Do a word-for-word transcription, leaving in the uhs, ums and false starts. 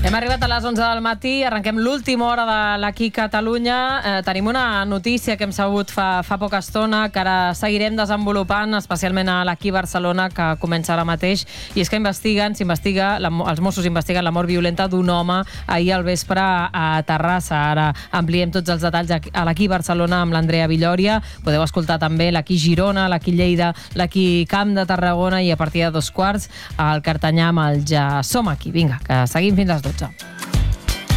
Hem arribat a les onze del matí, arrenquem l'última hora de l'Aquí Catalunya. Eh, tenim una notícia que hem sabut fa, fa poca estona, que ara seguirem desenvolupant, especialment a l'Aquí Barcelona, que comença ara mateix, i és que investiguen, s'investiga, els Mossos investiguen la mort violenta d'un home ahir al vespre a Terrassa. Ara ampliem tots els detalls a l'Aquí Barcelona amb l'Andrea Villòria. Podeu escoltar també l'Aquí Girona, l'Aquí Lleida, l'Aquí Camp de Tarragona i a partir de dos quarts al Cartanyà amb el Ja som aquí. Vinga, que seguim fins a les dotze.